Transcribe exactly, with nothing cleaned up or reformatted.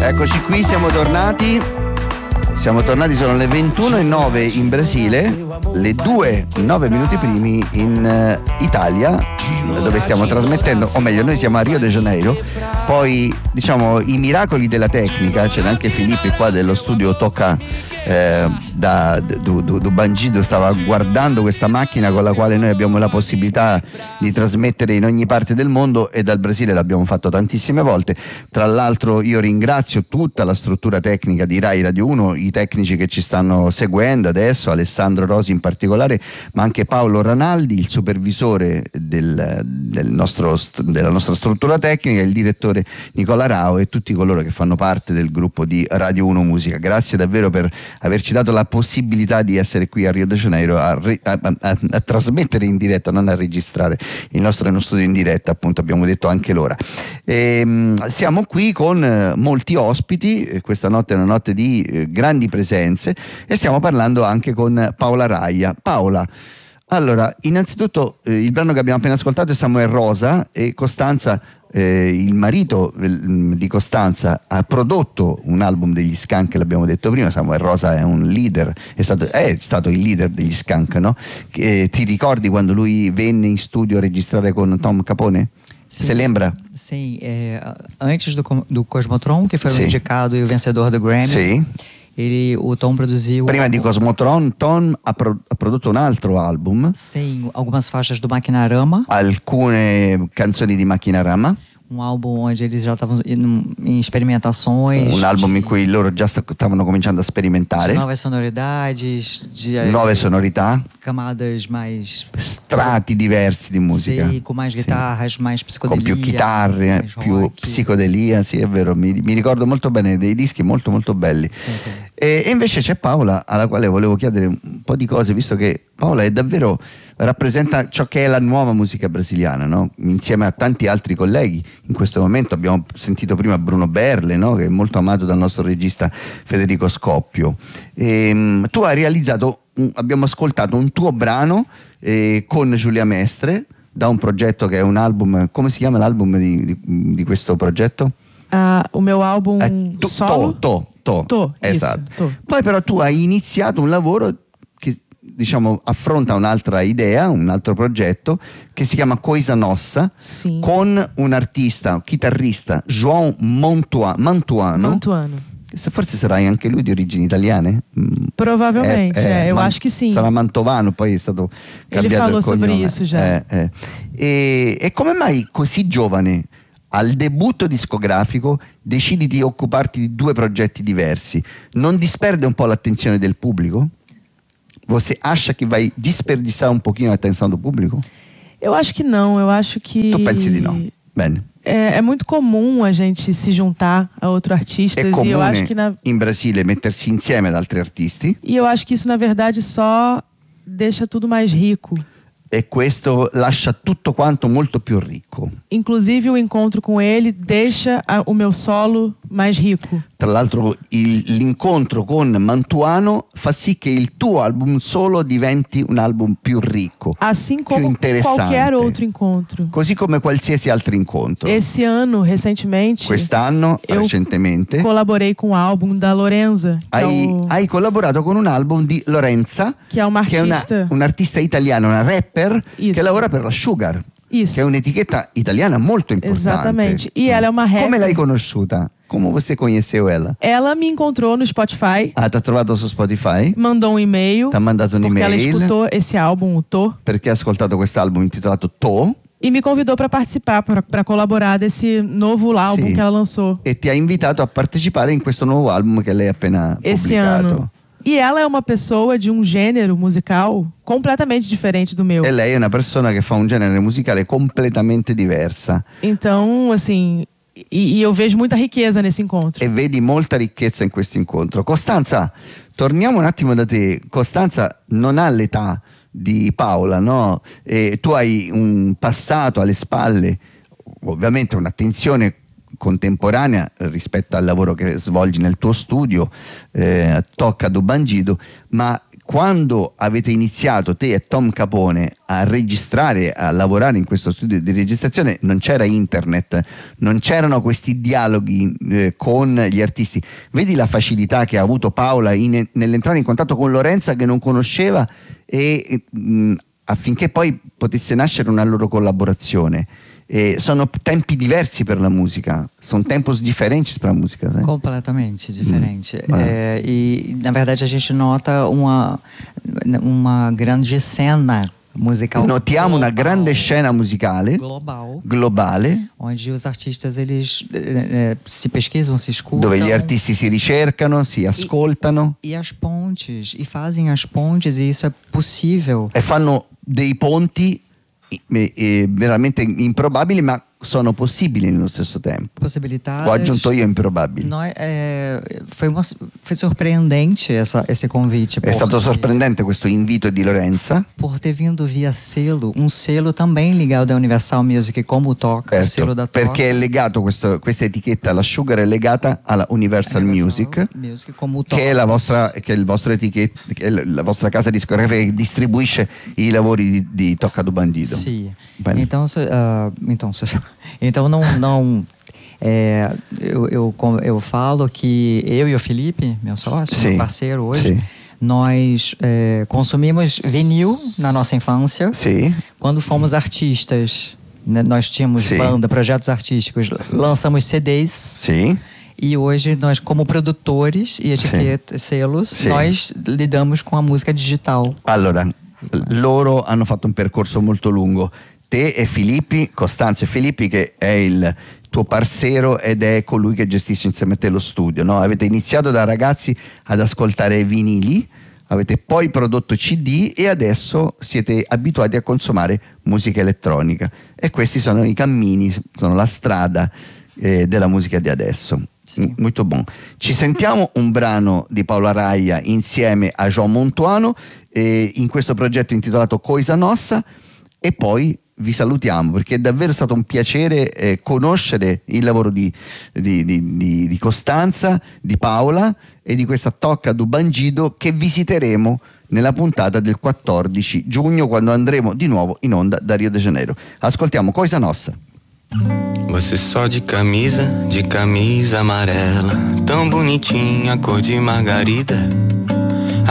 Eccoci qui, siamo tornati. Siamo tornati, sono le ventuno e nove in Brasile, le due e nove minuti primi in uh, Italia, dove stiamo trasmettendo, o meglio noi siamo a Rio de Janeiro. Poi diciamo i miracoli della tecnica, c'è anche Filippo qua dello studio Tocca eh, da do, do, do Bangido, stava guardando questa macchina con la quale noi abbiamo la possibilità di trasmettere in ogni parte del mondo, e dal Brasile l'abbiamo fatto tantissime volte. Tra l'altro io ringrazio tutta la struttura tecnica di Rai Radio uno, i tecnici che ci stanno seguendo adesso, Alessandro Rosi in particolare, ma anche Paolo Ranaldi, il supervisore del, del nostro, della nostra struttura tecnica, il direttore Nicola Rao e tutti coloro che fanno parte del gruppo di Radio uno Musica. Grazie davvero per averci dato la possibilità di essere qui a Rio de Janeiro a, a, a, a trasmettere in diretta, non a registrare il nostro, uno studio in diretta, appunto abbiamo detto anche l'ora. E, siamo qui con molti ospiti, questa notte è una notte di eh, grandi presenze, e stiamo parlando anche con Paola Raia. Paola, allora, innanzitutto eh, il brano che abbiamo appena ascoltato è Samuel Rosa, e Costanza, eh, il marito eh, di Costanza, ha prodotto un album degli Skank, l'abbiamo detto prima. Samuel Rosa è un leader, è stato, è stato il leader degli Skank, no? Che, ti ricordi quando lui venne in studio a registrare con Tom Capone? Sim, Você lembra? Sim, é, antes do, do Cosmotron, que foi Sim. o indicado e o vencedor do Grammy, Sì. ele, o Tom produziu... Prima di Cosmotron, Tom ha, pro, ha prodotto un altro album. Sim, algumas faixas do Maquinarama. Alcune canzoni di Maquinarama. Um álbum onde eles já estavam em experimentações. Un album in cui loro già stavano cominciando a sperimentare. De novas sonoridades, de nuove sonorità, camadas mais... strati diversi di musica. Sì, con mais guitarras, sì. mais psicodelia. Con più chitarre, più rock. Psicodelia, sì è vero, mi, mi ricordo molto bene dei dischi molto molto belli. Sì, sì. E, e invece c'è Paola, alla quale volevo chiedere un po' di cose, visto che Paola è davvero, rappresenta ciò che è la nuova musica brasiliana, no? Insieme a tanti altri colleghi. In questo momento abbiamo sentito prima Bruno Berle, no? Che è molto amato dal nostro regista Federico Scoppio. E, tu hai realizzato, un, abbiamo ascoltato un tuo brano eh, con Giulia Mestre, da un progetto che è un album, come si chiama l'album di, di, di questo progetto? Uh, o meu álbum eh, to, solo? To, to, to. To, esatto. Isso, to. Poi però tu hai iniziato un lavoro che, diciamo, affronta un'altra idea, un altro progetto che si chiama Coisa Nossa, Sim. con un artista, un chitarrista, João Montua, Mantuano. Mantuano. Forse sarai anche lui di origini italiane? Provavelmente, eh, eh, eh, eu man- acho que sim. Sarà mantovano, poi è stato cambiato Ele falou il cognome. sobre isso já. Eh, eh. E, e come mai così giovane, al debutto discografico, decidi di occuparti di due progetti diversi? Non disperde un po' l'attenzione del pubblico? Você acha que vai desperdiçar um pouquinho a atenção do público? Eu acho que não, eu acho que... Tu pensi di no? Bene. É, é muito comum a gente se juntar a outros artistas. È E eu acho comune que na... in Brasile mettersi insieme ad altri artisti. E eu acho que isso, na verdade, só deixa tudo mais rico. E questo lascia tutto quanto molto più ricco. Inclusive o encontro com ele deixa a, o meu solo mais rico. Tra l'altro il, l'incontro con Mantuano fa sì che il tuo album solo diventi un album più ricco, Assim più como interessante, qualquer outro encontro. così come qualsiasi altro incontro. Esse ano, recentemente, Quest'anno, eu recentemente, colaborei com o álbum da Lorenza, que, hai, é, o, hai collaborato con un album di Lorenza, que é uma che è una, artista. un'artista italiana, una rapper Isso. che lavora per la Sugar, Isso. che è un'etichetta italiana molto importante. Exatamente. E ela é uma rapper. Come l'hai conosciuta? Come você conheceu ela? Ela me encontrou no Spotify, Ah, ti ha trovato su Spotify? mandou um e-mail, Ti ha mandato porque ela un'email escutou esse álbum, o To, perché ha ascoltato quest'album intitolato To e me convidou para participar, para colaborar desse novo álbum Sì. que ela lançou e ti ha invitato a partecipare in questo nuovo album che lei ha appena esse pubblicato. ano. E ela é uma pessoa de um gênero musical completamente diferente do meu. E lei è una persona che fa un genere musicale completamente diversa Então, assim, e, e eu vejo muita riqueza nesse encontro. e vedi molta ricchezza in questo incontro. Costanza, torniamo un attimo da te. Costanza non ha l'età di Paola, no? E tu hai un passato alle spalle, ovviamente un'attenzione contemporanea rispetto al lavoro che svolgi nel tuo studio, eh, Tocca do Bangido, ma quando avete iniziato te e Tom Capone a registrare, a lavorare in questo studio di registrazione, non c'era internet, non c'erano questi dialoghi eh, con gli artisti. Vedi la facilità che ha avuto Paola in, nell'entrare in contatto con Lorenza che non conosceva e mh, affinché poi potesse nascere una loro collaborazione. Eh, sono tempi diversi per la musica, são tempos diferentes para a música, né? Completamente diferente. Hum. É, e, na verdade, a gente nota uma, uma grande cena musical. Notiamo una global, grande scena musicale global, globale, onde os artistas eles é, é, se pesquisam, se escutam. dove gli artisti si ricercano, si ascoltano E as pontes, e fazem as pontes, e isso é possível. e fanno dei ponti eh, eh, veramente improbabili, ma sono possibili nello stesso tempo. Possibilidades. Ho aggiunto io improbabili. Nós, é, foi, uma, foi surpreendente essa, esse convite. È stato sorprendente questo invito di Lorenza. Por ter vindo via selo, um selo também ligado à Universal Music, como o Toca, o Certo, selo da Toca. perché è legato questo, questa etichetta, la Sugar è legata alla Universal Music, Music, como o Toca. che è la vostra, che è il vostro etichetta, che è la vostra casa discografica che distribuisce i lavori di, di Tocca do Bandido. Sim. Bene. Então, se- ah, então, se- então não, não é, eu, eu, com- eu falo que eu e o Felipe, meu sócio, Sim, meu parceiro hoje, sim. nós é, consumimos vinil na nossa infância. Sì, Quando fomos artistas, né, nós tínhamos Sim. banda, projetos artísticos, lançamos C Ds. sì, E hoje nós, como produtores e etiquetas, selos, Sim. nós lidamos com a música digital. allora loro hanno fatto un percorso molto lungo, te e Filippi, Costanzo e Filippi, che è il tuo parcero ed è colui che gestisce insieme a te lo studio, no? Avete iniziato da ragazzi ad ascoltare vinili, avete poi prodotto C D e adesso siete abituati a consumare musica elettronica, e questi sono i cammini, sono la strada eh, della musica di adesso. Sì. M- Molto buono. Ci sentiamo un brano di Paola Raia insieme a João Montuano eh, in questo progetto intitolato Coisa Nossa, e poi vi salutiamo perché è davvero stato un piacere eh, conoscere il lavoro di, di, di, di, di Costanza, di Paola e di questa Tocca do Bandido che visiteremo nella puntata del quattordici giugno, quando andremo di nuovo in onda da Rio de Janeiro. Ascoltiamo Coisa Nossa. Você só de camisa, de camisa amarela, tão bonitinha, cor de margarida.